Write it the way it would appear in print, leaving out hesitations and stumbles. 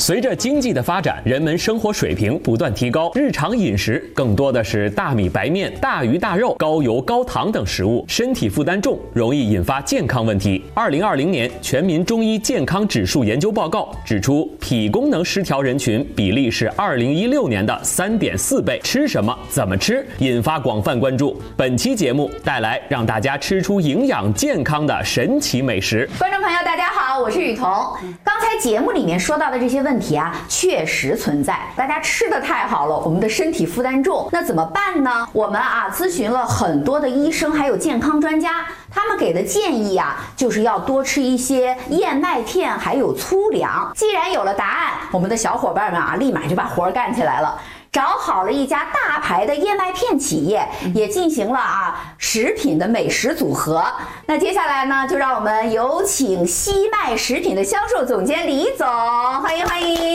随着经济的发展，人们生活水平不断提高，日常饮食更多的是大米白面、大鱼大肉、高油高糖等食物，身体负担重，容易引发健康问题。2020年全民中医健康指数研究报告指出，脾功能失调人群比例是2016年的3.4倍。吃什么？怎么吃？引发广泛关注。本期节目带来让大家吃出营养健康的神奇美食。 观众朋友，大家好，我是雨桐。刚才节目里面说到的这些问题啊，确实存在。大家吃得太好了，我们的身体负担重，那怎么办呢？我们咨询了很多的医生还有健康专家，他们给的建议就是要多吃一些燕麦片还有粗粮。既然有了答案，我们的小伙伴们立马就把活干起来了。找好了一家大牌的燕麦片企业，也进行了食品的美食组合。那接下来呢，就让我们有请西麦食品的销售总监李总，欢迎欢迎。